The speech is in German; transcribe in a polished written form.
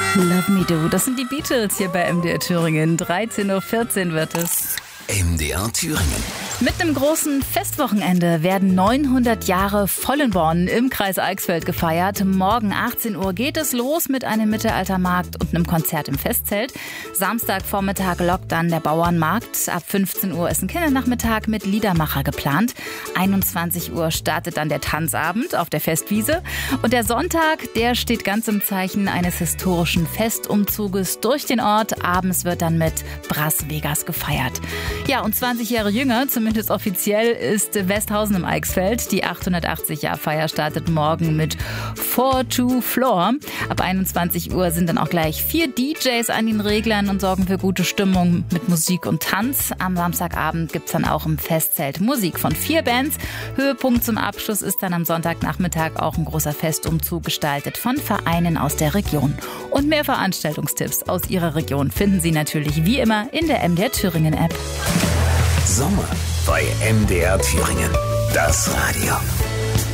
Love Me Do, das sind die Beatles hier bei MDR Thüringen. 13.14 Uhr wird es. MDR Thüringen. Mit einem großen Festwochenende werden 900 Jahre Vollenborn im Kreis Eichsfeld gefeiert. Morgen 18 Uhr geht es los mit einem Mittelaltermarkt und einem Konzert im Festzelt. Samstagvormittag lockt dann der Bauernmarkt. Ab 15 Uhr ist ein Kindernachmittag mit Liedermacher geplant. 21 Uhr startet dann der Tanzabend auf der Festwiese. Und der Sonntag, der steht ganz im Zeichen eines historischen Festumzuges durch den Ort. Abends wird dann mit Brass Vegas gefeiert. Ja, und 20 Jahre jünger, zumindest offiziell, ist Westhausen im Eichsfeld. Die 880-Jahr-Feier startet morgen mit 4 to Floor. Ab 21 Uhr sind dann auch gleich 4 DJs an den Reglern und sorgen für gute Stimmung mit Musik und Tanz. Am Samstagabend gibt's dann auch im Festzelt Musik von 4 Bands. Höhepunkt zum Abschluss ist dann am Sonntagnachmittag auch ein großer Festumzug gestaltet von Vereinen aus der Region. Und mehr Veranstaltungstipps aus Ihrer Region finden Sie natürlich wie immer in der MDR Thüringen App. Sommer bei MDR Thüringen. Das Radio.